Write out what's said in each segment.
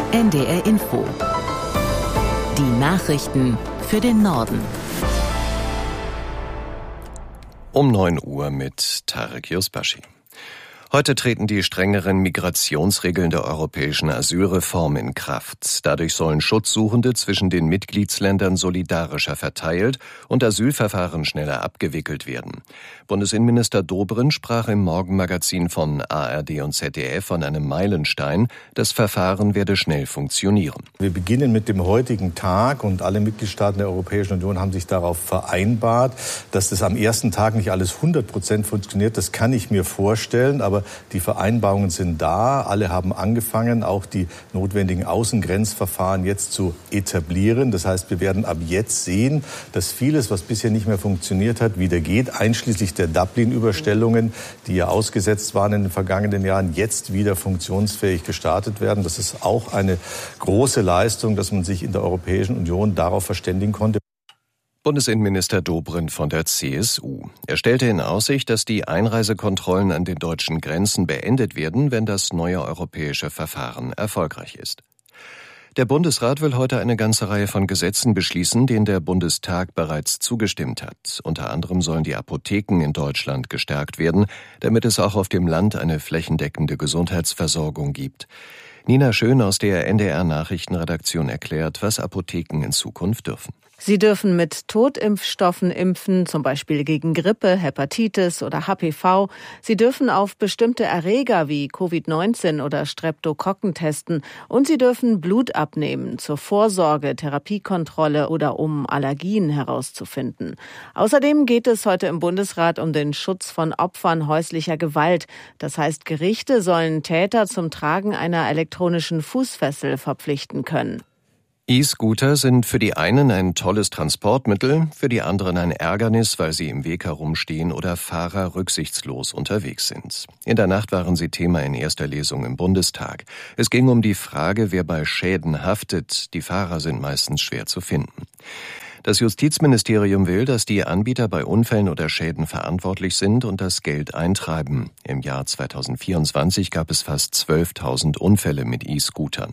NDR Info. Die Nachrichten für den Norden. Um 9 Uhr mit Tarek Yusbashi. Heute treten die strengeren Migrationsregeln der europäischen Asylreform in Kraft. Dadurch sollen Schutzsuchende zwischen den Mitgliedsländern solidarischer verteilt und Asylverfahren schneller abgewickelt werden. Bundesinnenminister Dobrindt sprach im Morgenmagazin von ARD und ZDF von einem Meilenstein. Das Verfahren werde schnell funktionieren. Wir beginnen mit dem heutigen Tag und alle Mitgliedstaaten der Europäischen Union haben sich darauf vereinbart, dass das am ersten Tag nicht alles 100% funktioniert. Das kann ich mir vorstellen, aber die Vereinbarungen sind da. Alle haben angefangen, auch die notwendigen Außengrenzverfahren jetzt zu etablieren. Das heißt, wir werden ab jetzt sehen, dass vieles, was bisher nicht mehr funktioniert hat, wieder geht, einschließlich der Dublin-Überstellungen, die ja ausgesetzt waren in den vergangenen Jahren, jetzt wieder funktionsfähig gestartet werden. Das ist auch eine große Leistung, dass man sich in der Europäischen Union darauf verständigen konnte. Bundesinnenminister Dobrindt von der CSU. Er stellte in Aussicht, dass die Einreisekontrollen an den deutschen Grenzen beendet werden, wenn das neue europäische Verfahren erfolgreich ist. Der Bundesrat will heute eine ganze Reihe von Gesetzen beschließen, denen der Bundestag bereits zugestimmt hat. Unter anderem sollen die Apotheken in Deutschland gestärkt werden, damit es auch auf dem Land eine flächendeckende Gesundheitsversorgung gibt. Nina Schön aus der NDR-Nachrichtenredaktion erklärt, was Apotheken in Zukunft dürfen. Sie dürfen mit Totimpfstoffen impfen, zum Beispiel gegen Grippe, Hepatitis oder HPV. Sie dürfen auf bestimmte Erreger wie Covid-19 oder Streptokokken testen. Und sie dürfen Blut abnehmen zur Vorsorge, Therapiekontrolle oder um Allergien herauszufinden. Außerdem geht es heute im Bundesrat um den Schutz von Opfern häuslicher Gewalt. Das heißt, Gerichte sollen Täter zum Tragen einer elektronischen Fußfessel verpflichten können. E-Scooter sind für die einen ein tolles Transportmittel, für die anderen ein Ärgernis, weil sie im Weg herumstehen oder Fahrer rücksichtslos unterwegs sind. In der Nacht waren sie Thema in erster Lesung im Bundestag. Es ging um die Frage, wer bei Schäden haftet. Die Fahrer sind meistens schwer zu finden. Das Justizministerium will, dass die Anbieter bei Unfällen oder Schäden verantwortlich sind und das Geld eintreiben. Im Jahr 2024 gab es fast 12.000 Unfälle mit E-Scootern.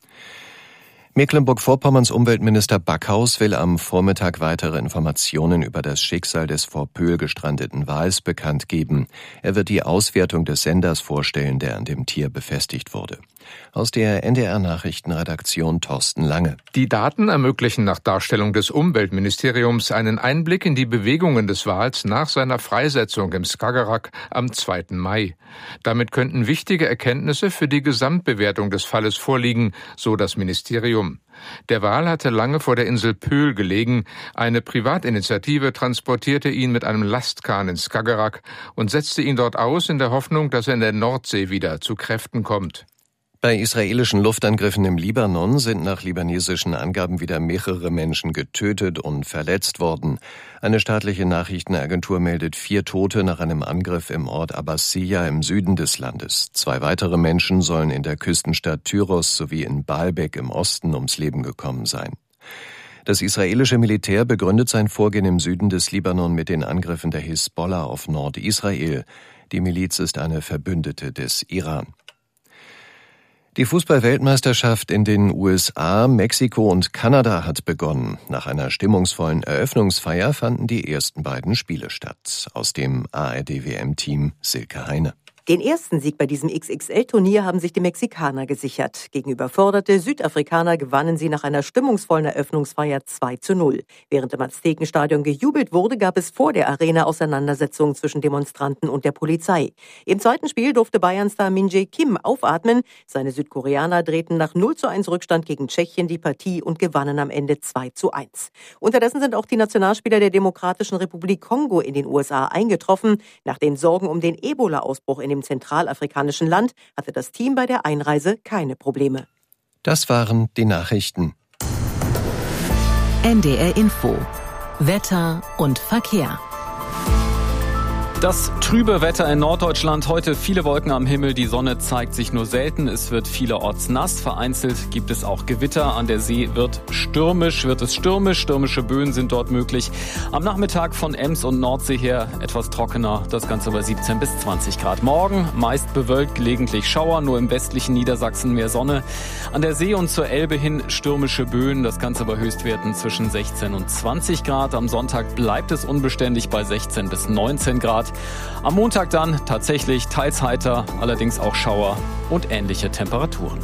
Mecklenburg-Vorpommerns Umweltminister Backhaus will am Vormittag weitere Informationen über das Schicksal des vor Pöhl gestrandeten Wals bekannt geben. Er wird die Auswertung des Senders vorstellen, der an dem Tier befestigt wurde. Aus der NDR-Nachrichtenredaktion Thorsten Lange. Die Daten ermöglichen nach Darstellung des Umweltministeriums einen Einblick in die Bewegungen des Wals nach seiner Freisetzung im Skagerrak am 2. Mai. Damit könnten wichtige Erkenntnisse für die Gesamtbewertung des Falles vorliegen, so das Ministerium. Der Wal hatte lange vor der Insel Pöhl gelegen. Eine Privatinitiative transportierte ihn mit einem Lastkahn ins Skagerrak und setzte ihn dort aus in der Hoffnung, dass er in der Nordsee wieder zu Kräften kommt. Bei israelischen Luftangriffen im Libanon sind nach libanesischen Angaben wieder mehrere Menschen getötet und verletzt worden. Eine staatliche Nachrichtenagentur meldet 4 Tote nach einem Angriff im Ort Abbasiyya im Süden des Landes. 2 weitere Menschen sollen in der Küstenstadt Tyros sowie in Baalbek im Osten ums Leben gekommen sein. Das israelische Militär begründet sein Vorgehen im Süden des Libanon mit den Angriffen der Hisbollah auf Nordisrael. Die Miliz ist eine Verbündete des Iran. Die Fußball-Weltmeisterschaft in den USA, Mexiko und Kanada hat begonnen. Nach einer stimmungsvollen Eröffnungsfeier fanden die ersten beiden Spiele statt. Aus dem ARD-WM-Team Silke Heine. Den ersten Sieg bei diesem XXL-Turnier haben sich die Mexikaner gesichert. Gegen überforderte Südafrikaner gewannen sie nach einer stimmungsvollen Eröffnungsfeier 2:0. Während im Aztekenstadion gejubelt wurde, gab es vor der Arena Auseinandersetzungen zwischen Demonstranten und der Polizei. Im zweiten Spiel durfte Bayern-Star Min-Jae Kim aufatmen. Seine Südkoreaner drehten nach 0:1 Rückstand gegen Tschechien die Partie und gewannen am Ende 2:1. Unterdessen sind auch die Nationalspieler der Demokratischen Republik Kongo in den USA eingetroffen. Nach den Sorgen um den Ebola-Ausbruch in dem zentralafrikanischen Land hatte das Team bei der Einreise keine Probleme. Das waren die Nachrichten. NDR Info. Wetter und Verkehr. Das trübe Wetter in Norddeutschland. Heute viele Wolken am Himmel. Die Sonne zeigt sich nur selten. Es wird vielerorts nass. Vereinzelt gibt es auch Gewitter. An der See wird es stürmisch. Stürmische Böen sind dort möglich. Am Nachmittag von Ems und Nordsee her etwas trockener. Das Ganze bei 17 bis 20 Grad. Morgen meist bewölkt, gelegentlich Schauer. Nur im westlichen Niedersachsen mehr Sonne. An der See und zur Elbe hin stürmische Böen. Das Ganze bei Höchstwerten zwischen 16 und 20 Grad. Am Sonntag bleibt es unbeständig bei 16 bis 19 Grad. Am Montag dann tatsächlich teils heiter, allerdings auch Schauer und ähnliche Temperaturen.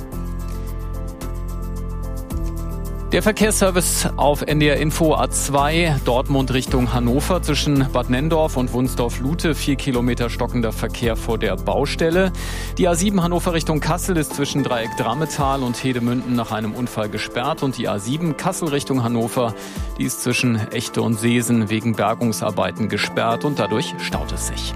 Der Verkehrsservice auf NDR Info A2, Dortmund Richtung Hannover zwischen Bad Nenndorf und Wunsdorf-Lute, 4 Kilometer stockender Verkehr vor der Baustelle. Die A7 Hannover Richtung Kassel ist zwischen Dreieck Drammetal und Hedemünden nach einem Unfall gesperrt und die A7 Kassel Richtung Hannover, die ist zwischen Echte und Seesen wegen Bergungsarbeiten gesperrt und dadurch staut es sich.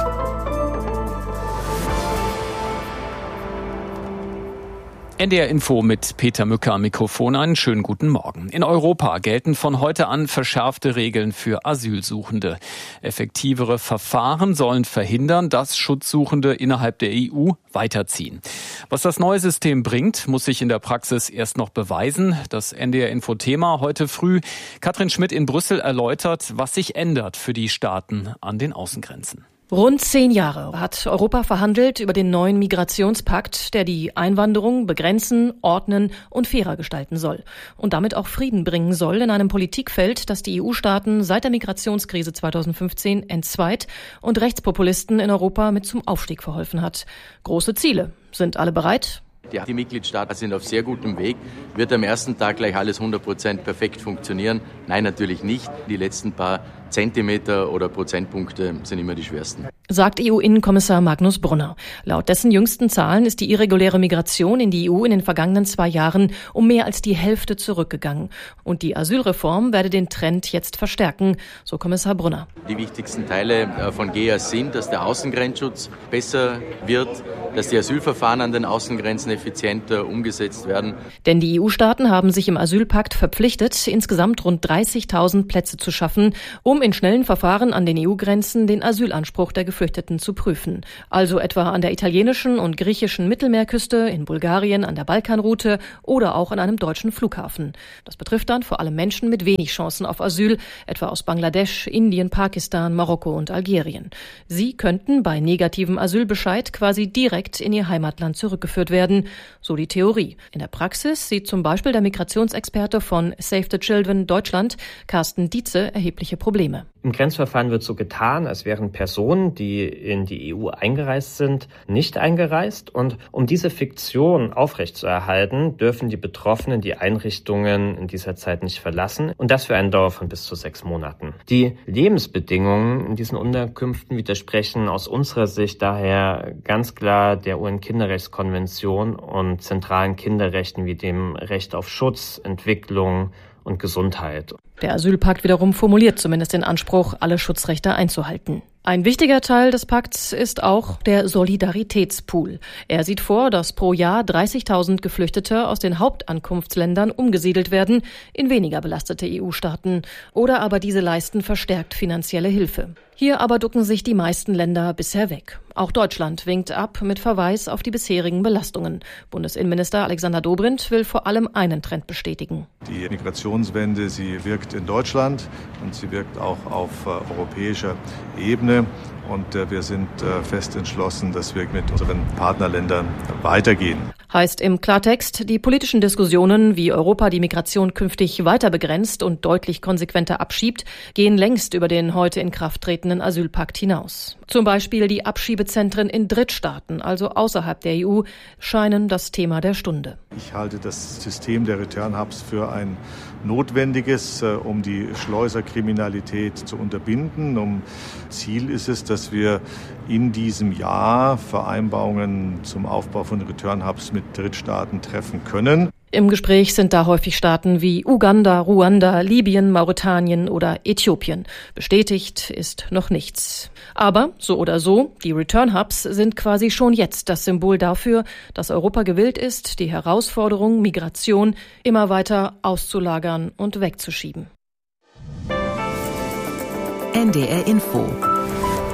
NDR Info mit Peter Mücker am Mikrofon. Einen schönen guten Morgen. In Europa gelten von heute an verschärfte Regeln für Asylsuchende. Effektivere Verfahren sollen verhindern, dass Schutzsuchende innerhalb der EU weiterziehen. Was das neue System bringt, muss sich in der Praxis erst noch beweisen. Das NDR Info Thema heute früh. Katrin Schmidt in Brüssel erläutert, was sich ändert für die Staaten an den Außengrenzen. Rund 10 Jahre hat Europa verhandelt über den neuen Migrationspakt, der die Einwanderung begrenzen, ordnen und fairer gestalten soll. Und damit auch Frieden bringen soll in einem Politikfeld, das die EU-Staaten seit der Migrationskrise 2015 entzweit und Rechtspopulisten in Europa mit zum Aufstieg verholfen hat. Große Ziele. Sind alle bereit? Die Mitgliedstaaten sind auf sehr gutem Weg. Wird am ersten Tag gleich alles 100% perfekt funktionieren? Nein, natürlich nicht. Die letzten paar Zentimeter oder Prozentpunkte sind immer die schwersten. Sagt EU-Innenkommissar Magnus Brunner. Laut dessen jüngsten Zahlen ist die irreguläre Migration in die EU in den vergangenen 2 Jahren um mehr als die Hälfte zurückgegangen. Und die Asylreform werde den Trend jetzt verstärken, so Kommissar Brunner. Die wichtigsten Teile von GEA sind, dass der Außengrenzschutz besser wird, dass die Asylverfahren an den Außengrenzen effizienter umgesetzt werden. Denn die EU-Staaten haben sich im Asylpakt verpflichtet, insgesamt rund 30.000 Plätze zu schaffen, um in schnellen Verfahren an den EU-Grenzen den Asylanspruch der Geflüchteten zu prüfen. Also etwa an der italienischen und griechischen Mittelmeerküste, in Bulgarien, an der Balkanroute oder auch an einem deutschen Flughafen. Das betrifft dann vor allem Menschen mit wenig Chancen auf Asyl, etwa aus Bangladesch, Indien, Pakistan, Marokko und Algerien. Sie könnten bei negativem Asylbescheid quasi direkt in ihr Heimatland zurückgeführt werden, so die Theorie. In der Praxis sieht zum Beispiel der Migrationsexperte von Save the Children Deutschland, Carsten Dietze, erhebliche Probleme. Im Grenzverfahren wird so getan, als wären Personen, die in die EU eingereist sind, nicht eingereist. Und um diese Fiktion aufrechtzuerhalten, dürfen die Betroffenen die Einrichtungen in dieser Zeit nicht verlassen. Und das für eine Dauer von bis zu 6 Monaten. Die Lebensbedingungen in diesen Unterkünften widersprechen aus unserer Sicht daher ganz klar der UN-Kinderrechtskonvention und zentralen Kinderrechten wie dem Recht auf Schutz, Entwicklung und Gesundheit. Der Asylpakt wiederum formuliert zumindest den Anspruch, alle Schutzrechte einzuhalten. Ein wichtiger Teil des Pakts ist auch der Solidaritätspool. Er sieht vor, dass pro Jahr 30.000 Geflüchtete aus den Hauptankunftsländern umgesiedelt werden in weniger belastete EU-Staaten. Oder aber diese leisten verstärkt finanzielle Hilfe. Hier aber ducken sich die meisten Länder bisher weg. Auch Deutschland winkt ab mit Verweis auf die bisherigen Belastungen. Bundesinnenminister Alexander Dobrindt will vor allem einen Trend bestätigen. Die Migrationswende, sie wirkt in Deutschland und sie wirkt auch auf europäischer Ebene. Und wir sind fest entschlossen, dass wir mit unseren Partnerländern weitergehen. Heißt im Klartext, die politischen Diskussionen, wie Europa die Migration künftig weiter begrenzt und deutlich konsequenter abschiebt, gehen längst über den heute in Kraft tretenden Asylpakt hinaus. Zum Beispiel die Abschiebezentren in Drittstaaten, also außerhalb der EU, scheinen das Thema der Stunde. Ich halte das System der Return Hubs für ein notwendiges, um die Schleuserkriminalität zu unterbinden. Ziel ist es, dass wir in diesem Jahr Vereinbarungen zum Aufbau von Return Hubs mit Drittstaaten treffen können. Im Gespräch sind da häufig Staaten wie Uganda, Ruanda, Libyen, Mauretanien oder Äthiopien. Bestätigt ist noch nichts. Aber so oder so, die Return Hubs sind quasi schon jetzt das Symbol dafür, dass Europa gewillt ist, die Herausforderung Migration immer weiter auszulagern und wegzuschieben. NDR Info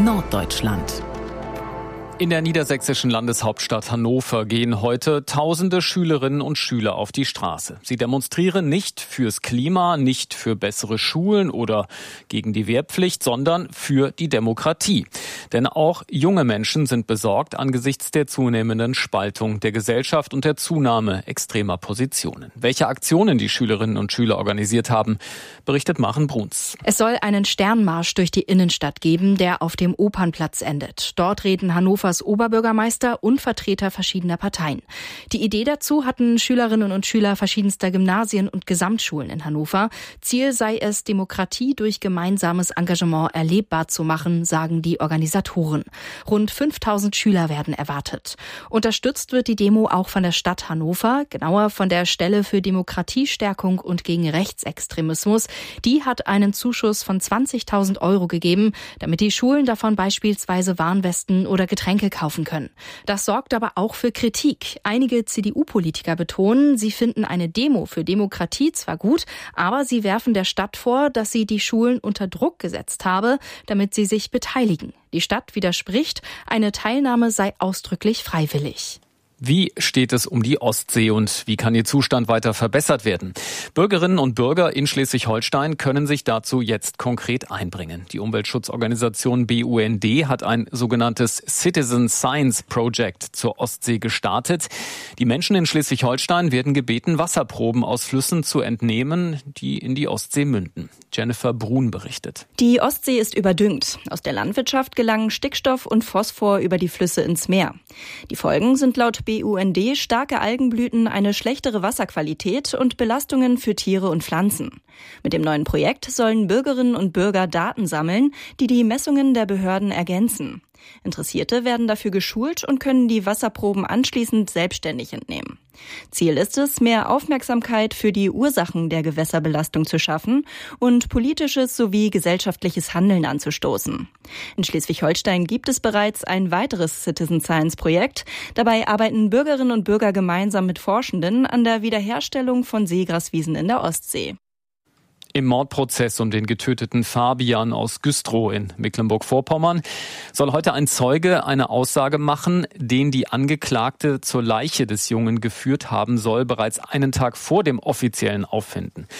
Norddeutschland. In der niedersächsischen Landeshauptstadt Hannover gehen heute tausende Schülerinnen und Schüler auf die Straße. Sie demonstrieren nicht fürs Klima, nicht für bessere Schulen oder gegen die Wehrpflicht, sondern für die Demokratie. Denn auch junge Menschen sind besorgt angesichts der zunehmenden Spaltung der Gesellschaft und der Zunahme extremer Positionen. Welche Aktionen die Schülerinnen und Schüler organisiert haben, berichtet Maren Bruns. Es soll einen Sternmarsch durch die Innenstadt geben, der auf dem Opernplatz endet. Dort reden Hannovers Oberbürgermeister und Vertreter verschiedener Parteien. Die Idee dazu hatten Schülerinnen und Schüler verschiedenster Gymnasien und Gesamtschulen in Hannover. Ziel sei es, Demokratie durch gemeinsames Engagement erlebbar zu machen, sagen die Organisatoren. Rund 5000 Schüler werden erwartet. Unterstützt wird die Demo auch von der Stadt Hannover, genauer von der Stelle für Demokratiestärkung und gegen Rechtsextremismus. Die hat einen Zuschuss von 20.000 € gegeben, damit die Schulen davon beispielsweise Warnwesten oder Getränke kaufen können. Das sorgt aber auch für Kritik. Einige CDU-Politiker betonen, sie finden eine Demo für Demokratie zwar gut, aber sie werfen der Stadt vor, dass sie die Schulen unter Druck gesetzt habe, damit sie sich beteiligen. Die Stadt widerspricht, eine Teilnahme sei ausdrücklich freiwillig. Wie steht es um die Ostsee und wie kann ihr Zustand weiter verbessert werden? Bürgerinnen und Bürger in Schleswig-Holstein können sich dazu jetzt konkret einbringen. Die Umweltschutzorganisation BUND hat ein sogenanntes Citizen Science Project zur Ostsee gestartet. Die Menschen in Schleswig-Holstein werden gebeten, Wasserproben aus Flüssen zu entnehmen, die in die Ostsee münden. Jennifer Brun berichtet. Die Ostsee ist überdüngt. Aus der Landwirtschaft gelangen Stickstoff und Phosphor über die Flüsse ins Meer. Die Folgen sind laut BUND starke Algenblüten, eine schlechtere Wasserqualität und Belastungen für Tiere und Pflanzen. Mit dem neuen Projekt sollen Bürgerinnen und Bürger Daten sammeln, die die Messungen der Behörden ergänzen. Interessierte werden dafür geschult und können die Wasserproben anschließend selbstständig entnehmen. Ziel ist es, mehr Aufmerksamkeit für die Ursachen der Gewässerbelastung zu schaffen und politisches sowie gesellschaftliches Handeln anzustoßen. In Schleswig-Holstein gibt es bereits ein weiteres Citizen Science Projekt. Dabei arbeiten Bürgerinnen und Bürger gemeinsam mit Forschenden an der Wiederherstellung von Seegraswiesen in der Ostsee. Im Mordprozess um den getöteten Fabian aus Güstrow in Mecklenburg-Vorpommern soll heute ein Zeuge eine Aussage machen, den die Angeklagte zur Leiche des Jungen geführt haben soll, bereits einen Tag vor dem offiziellen Auffinden.